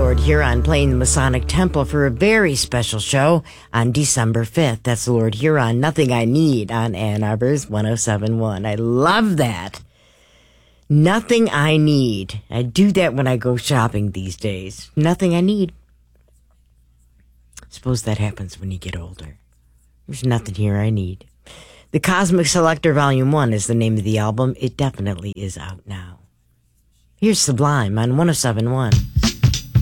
Lord Huron playing the Masonic Temple for a very special show on December 5th. That's Lord Huron, Nothing I Need on Ann Arbor's 107.1. I love that. Nothing I Need. I do that when I go shopping these days. Nothing I need. Suppose that happens when you get older. There's nothing here I need. The Cosmic Selector Volume 1 is the name of the album. It definitely is out now. Here's Sublime on 107.1.